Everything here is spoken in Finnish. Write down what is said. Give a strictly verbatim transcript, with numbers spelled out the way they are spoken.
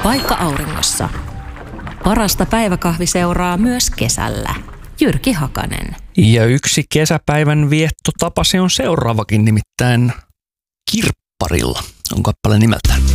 Paikka auringossa. Parasta päiväkahviseuraa myös kesällä. Jyrki Hakanen. Ja yksi kesäpäivän viettotapa se on seuraavakin, nimittäin kirpparilla on kappale nimeltään.